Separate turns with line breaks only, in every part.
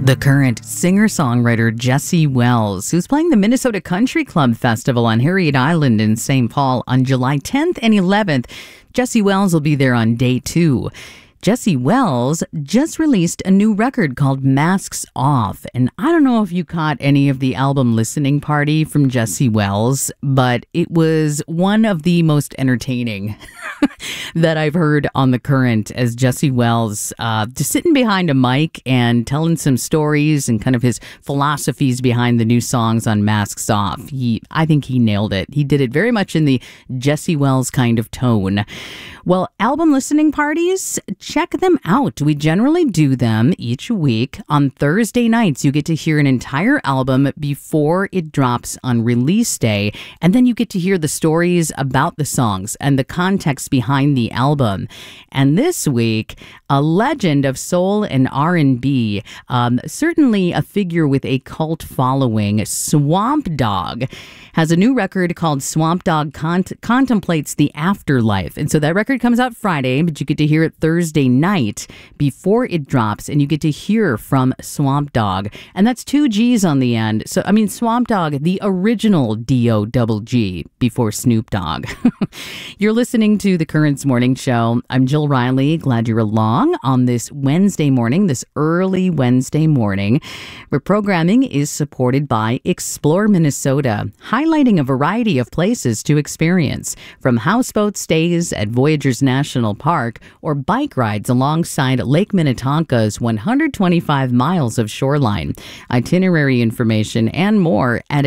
The Current singer-songwriter Jesse Wells, who's playing the Minnesota Country Club Festival on Harriet Island in St. Paul on July 10th and 11th. Jesse Wells will be there on day 2. Jesse Wells just released a new record called Masks Off, and I don't know if you caught any of the album listening party from Jesse Wells, but it was one of the most entertaining that I've heard on The Current, as Jesse Wells just sitting behind a mic and telling some stories and kind of his philosophies behind the new songs on Masks Off. I think he nailed it. He did it very much in the Jesse Wells kind of tone. Well, album listening parties, check them out. We generally do them each week. On Thursday nights, you get to hear an entire album before it drops on release day, and then you get to hear the stories about the songs and the context behind the album. And this week, a legend of soul and R&B, certainly a figure with a cult following, Swamp Dogg, has a new record called Swamp Dogg Contemplates the Afterlife. And so that record comes out Friday, but you get to hear it Thursday night before it drops, and you get to hear from Swamp Dogg. And that's 2 G's on the end. So, I mean, Swamp Dogg, the original D-O-double-G before Snoop Dogg. You're listening to The Current's Morning Show. I'm Jill Riley. Glad you're along on this Wednesday morning, this early Wednesday morning, where programming is supported by Explore Minnesota, highlighting a variety of places to experience, from houseboat stays at Voyageurs National Park or bike rides alongside Lake Minnetonka's 125 miles of shoreline. Itinerary information and more at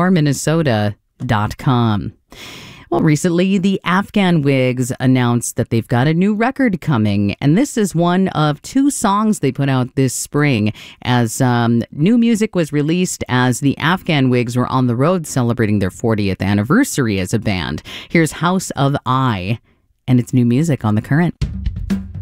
exploreminnesota.com. Well, recently, the Afghan Wigs announced that they've got a new record coming, and this is one of 2 songs they put out this spring, as new music was released as the Afghan Wigs were on the road celebrating their 40th anniversary as a band. Here's House of I, and it's new music on The Current.